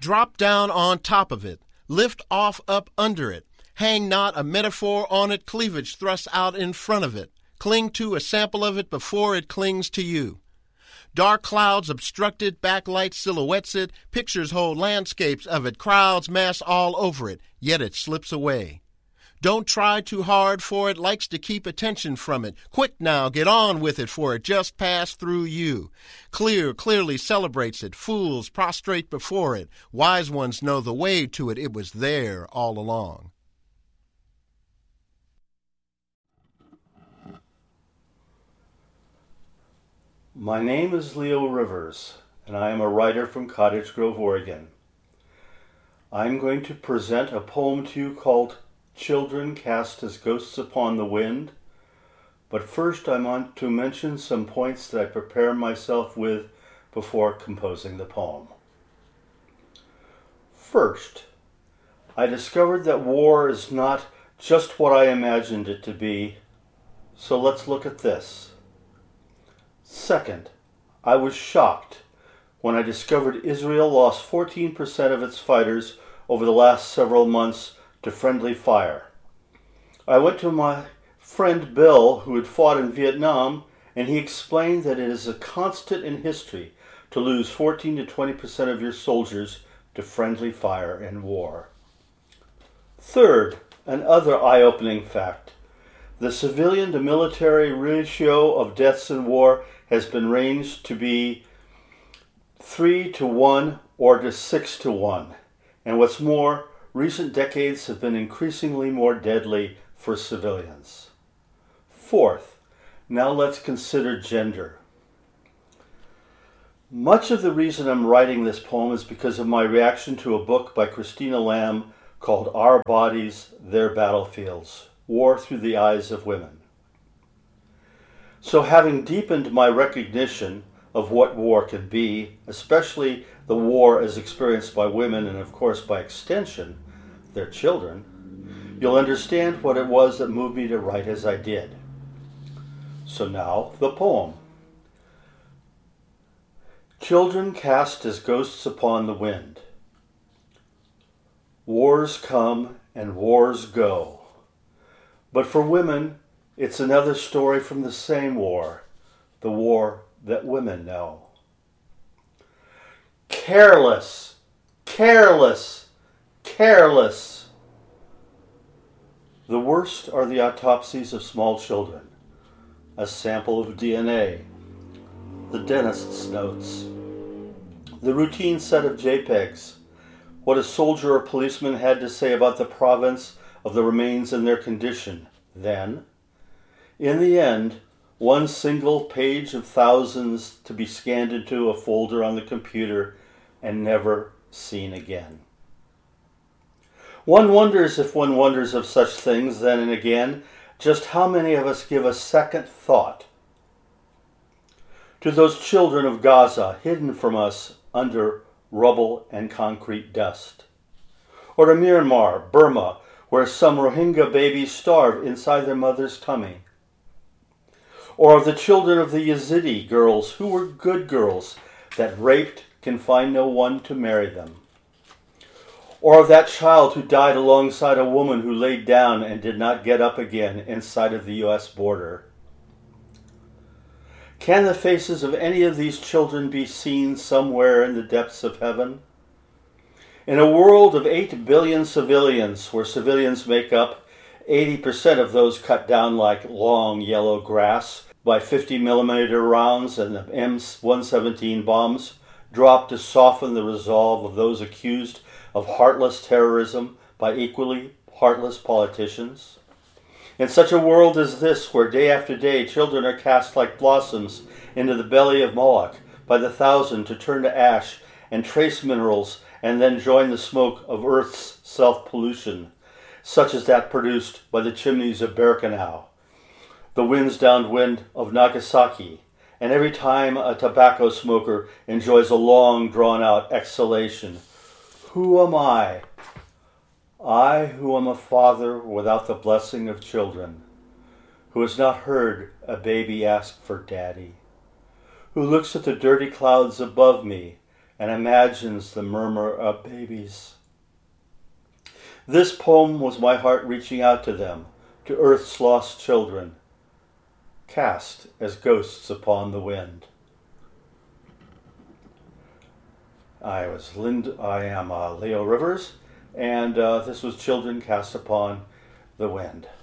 Drop down on top of it. Lift off up under it. Hang not a metaphor on it, cleavage thrust out in front of it. Cling to a sample of it before it clings to you. Dark clouds obstruct it, backlight silhouettes it, pictures whole landscapes of it, crowds mass all over it, yet it slips away. Don't try too hard, for it likes to keep attention from it. Quick now, get on with it, for it just passed through you. Clearly celebrates it. Fools prostrate before it. Wise ones know the way to it. It was there all along. My name is Leo Rivers, and I am a writer from Cottage Grove, Oregon. I'm going to present a poem to you called Children Cast as Ghosts Upon the Wind, but first I want to mention some points that I prepare myself with before composing the poem. First, I discovered that war is not just what I imagined it to be, so let's look at this. Second, I was shocked when I discovered Israel lost 14% of its fighters over the last several months to friendly fire. I went to my friend Bill, who had fought in Vietnam, and he explained that it is a constant in history to lose 14 to 20% of your soldiers to friendly fire in war. Third, another eye-opening fact. The civilian to military ratio of deaths in war has been ranged to be 3 to 1 or to 6 to 1. And what's more, recent decades have been increasingly more deadly for civilians. Fourth, now let's consider gender. Much of the reason I'm writing this poem is because of my reaction to a book by Christina Lamb called Our Bodies, Their Battlefields: War Through the Eyes of Women. So having deepened my recognition of what war can be, especially the war as experienced by women and of course by extension, their children, you'll understand what it was that moved me to write as I did. So now, the poem. Children cast as ghosts upon the wind. Wars come and wars go. But for women, it's another story from the same war, the war that women know. Careless, careless, careless. The worst are the autopsies of small children, a sample of DNA, the dentist's notes, the routine set of JPEGs, what a soldier or policeman had to say about the province of the remains and their condition. Then, in the end, one single page of thousands to be scanned into a folder on the computer and never seen again. One wonders, if one wonders of such things then and again, just how many of us give a second thought to those children of Gaza hidden from us under rubble and concrete dust, or to Myanmar, Burma, where some Rohingya babies starve inside their mother's tummy, or of the children of the Yazidi girls who were good girls that raped can find no one to marry them, or of that child who died alongside a woman who laid down and did not get up again inside of the U.S. border. Can the faces of any of these children be seen somewhere in the depths of heaven? In a world of 8 billion civilians, where civilians make up 80% of those cut down like long yellow grass by 50-millimeter rounds and the M117 bombs dropped to soften the resolve of those accused of heartless terrorism by equally heartless politicians. In such a world as this, where day after day children are cast like blossoms into the belly of Moloch by the thousand to turn to ash and trace minerals and then join the smoke of Earth's self-pollution, such as that produced by the chimneys of Birkenau, the winds downwind of Nagasaki, and every time a tobacco smoker enjoys a long drawn-out exhalation. Who am I? I who am a father without the blessing of children, who has not heard a baby ask for daddy, who looks at the dirty clouds above me and imagines the murmur of babies. This poem was my heart reaching out to them, to Earth's lost children, cast as ghosts upon the wind. I am Leo Rivers, and this was Children Cast Upon the Wind.